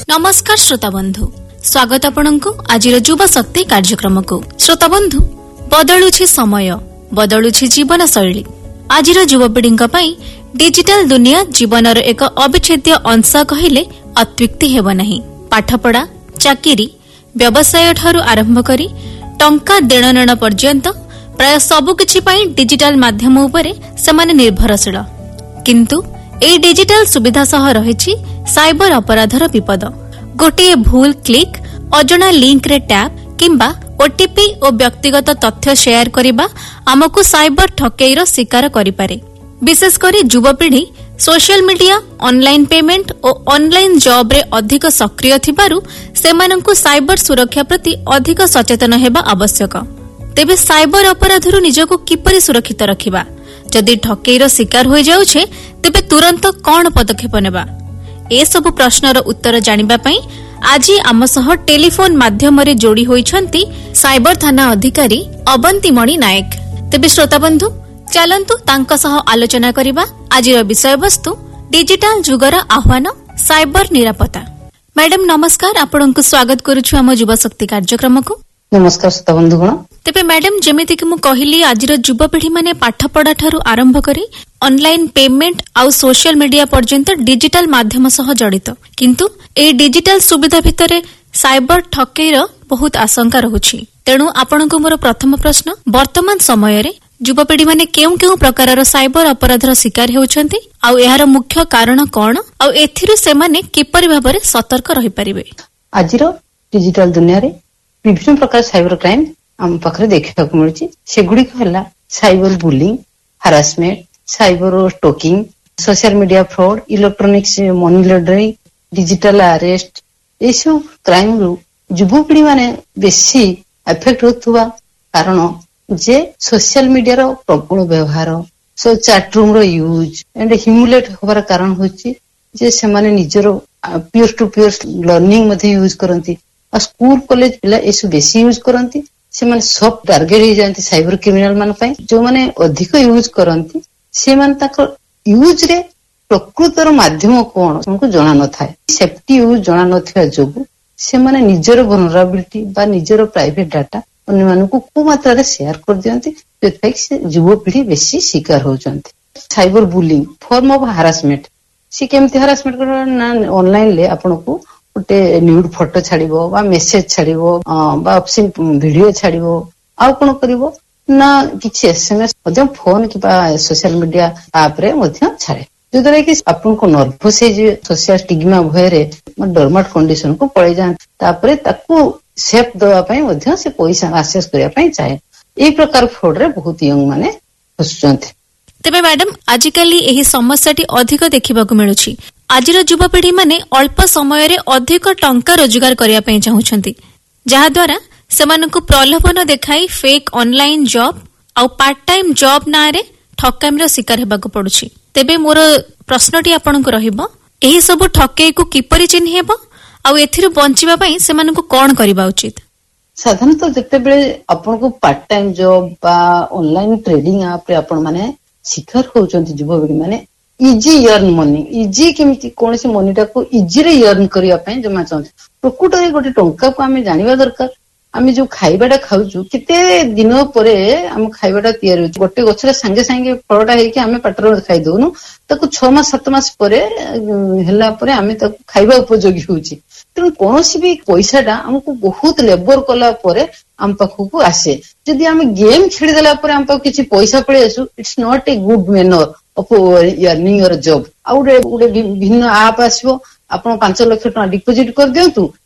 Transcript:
नमस्कार श्रोता बंधु, स्वागत आपनकु आजिर युवा शक्ति कार्यक्रम को। श्रोता बंधु, बदलुछि समय, बदलुछि जीवन शैली। आजिर युवपीढ़ी डिजिटल दुनिया जीवनर एक अविच्छेद्य अंश कहिले अत्युक्ति हेब नहीं। पाठपढ़ा, चाकिरी, व्यवसाय ठारू आरंभ करी टंका देणनेण पर्यंत प्राय सबुकिछि पई डिजिटल माध्यम उपरे सेमाने निर्भरशील। किंतु ए डिजिटल सुविधा सह रहिछि साइबर अपराधर विपद। गोटे भूल क्लिक, अजणा लिंक रे टैप किंबा ओटीपी और व्यक्तिगत तथ्य शेयर करिबा आमको साइबर ठकेईर शिकार करिपारे। विशेषकर युवपीढ़ी सोशल मीडिया, ऑनलाइन पेमेंट और ऑनलाइन जॉब रे अधिक सक्रिय थिबारु सेमानंकु साइबर सुरक्षा प्रति अधिक सचेतन हेबा आवश्यक। तेबे साइबर अपराधरु निजको किपरि सुरक्षित रखिबा? जदि ठकेईर शिकार हो जाउछे तेबे तुरंत कौन पदक्षेप नेबा? ए सब प्रश्नर उत्तर जानिबा पई आज आम सह टेलीफोन माध्यम रे जोड़ी होइछंती साइबर थाना अधिकारी अवंतीमणि नायक। तेबे श्रोता बंधु, चलंतु तांका सह आलोचना करिबा आजिर विषय वस्तु डिजिटल जुगर आह्वान साइबर निरापत्ता। मैडम नमस्कार, आपनकु स्वागत करूछु हम युवा शक्ति कार्यक्रम को। नमस्कार श्रोता बंधुगण। तेबे मैडम, जेमिति कि मु कहिली आजिर युवपीढ़ी माने पाठपढ़ा ठारू आरंभ करी ऑनलाइन पेमेंट आउ सोशल मीडिया पर्यंत डिजिटल माध्यम सह जड़ित, किंतु ए डिजिटल सुविधा भितरे साइबर ठकेईर बहुत आशंका रहुछि। तेणु आपनकु मोर प्रथम प्रश्न, वर्तमान समय रे युवपीढ़ी माने केउ केउ प्रकारर साइबर अपराधर शिकार हेउछंती आउ एहार मुख्य कारण कोन आउ एथिरु सेमाने किपरि भाबरे सतर्क रहि परिबे? आजिर डिजिटल दुनिया रे विभिन्न प्रकार साइबर क्राइम आम पाखरे देखा मिलुछि। सेगुड़िक हला cyber bullying, harassment, cyber stocking, social media fraud, electronics money laundering, digital arrest. ए सब क्राइम रु युवपीढ़ी माने बेसी एफेक्ट होतुवा कारण जे सोशल मीडिया रो प्रबल व्यवहार, सो chat room row use and humiliate होबार कारण होछि जे सेमाने निजरो पीयर टू पीयर लर्निंग मध्ये यूज करंती। आ स्कूल कॉलेज पिला एसु बेसी यूज करंती। सेमाने सब टार्गेट हो जाती साइबर क्रिमिनल मान पई। जो माने अधिक यूज करंती सेमान ताको यूज रे प्रकृतर माध्यम कोन हमको जणा न थाए। सेफ्टी यूज जणा न थिया जोगु सेमाने निजरो वल्नरेबिलिटी बा निजरो प्राइवेट डाटा अन्य मानकु को मात्रा रे शेयर कर दियंती, जेथाई से युवपीढ़ी बेसी शिकार होचंती। Cyber bullying form of harassment. सी केमती हारासमेंट कर ना ऑनलाइन ले आपनको गोटे न्यूड फोटो छाड़िबो बा मेसेज छाड़िबो बा ऑप्शन वीडियो छाड़िबो आ कोन करिवो ना किछि एसएमएस मध्य फोन कि बा सोशल मीडिया ऐप रे मध्य छाड़े, जो द्वारा कि आपनको नर्वस हे जे सोशल स्टिग्मा भय रे डरमाट कंडीशन को पळे जान, तापरे ताकू सेफ दवा पई मध्य से पैसा एक्सेस करिया पई चाहे। ए प्रकार फ्रॉड रे बहुत यंग माने फसुचंती। तेबे मैडम, आजिकाली एही समस्याटी अधिक देखिबाकू मिलुछि। आजिर युवपीढ़ी माने अल्प समय रे अधिक टंका रोजगार करिया पई चाहुछंती, जहा द्वारा सेमानकु प्रलोभन देखाई फेक ऑनलाइन जॉब आउ पार्ट टाइम जॉब ना रे ठकामीर शिकार हेबाकू पडुछि। तेबे मोर प्रश्नटी आपनकु रहिबो, एही सब ठकेई को किपरि चिन्ह हेबो आउ एथिरु बंचिबा पई सेमानकु कोन करिबा उचित? साधारणतः जते बेले आपनको पार्ट टाइम जॉब बा ऑनलाइन ट्रेडिंग ऐप रे आपन माने शिकार होउचंती युवपीढ़ी माने इजी अर्न मनी, इजी केमिति कोनसी मनीटा को इजी रे अर्न करिया पई जमा चाहନ୍ତି। प्रकृत रे गोटे टंका को आमे जानिबा दरकार। आमे जो खाइबाटा खाउछु केते दिन परे हम खाइबाटा तयार होछ। गोटे गछरे संगे संगे फळटा हेकि आमे पाटर खाइ दोनु, ताको 6 मास 7 मास परे हेला परे आमे ताको खाइबा उपयोगी होउची। तेणु कोनसी भी पैसाटा हमको बहुत लेबर कला परे आम पाखକୁ आसे। जदि आमे गेम खेली देला परे आम पाखକୁ किछि पैसा पळे आसु, it's not a good manner of earning your job. आउ गोटे भिन्न ऐप आसीबो, आपण 5 लाख टका डिपोजिट कर दियंतु,